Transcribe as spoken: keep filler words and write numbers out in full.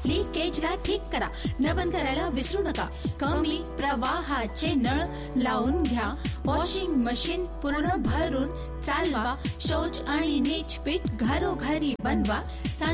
लिकेजला ठीक करा. नळ बंद करायला विसरू नका. कमी प्रवाहाचे नळ लावून घ्या. वॉशिंग मशीन पूर्ण भरून चालवा. शौच आणि नीच पीठ घरोघरी बनवा.